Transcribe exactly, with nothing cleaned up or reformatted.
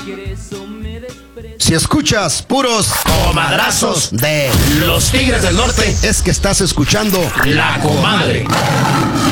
Si escuchas puros comadrazos de los Tigres del Norte, es que estás escuchando La Comadre.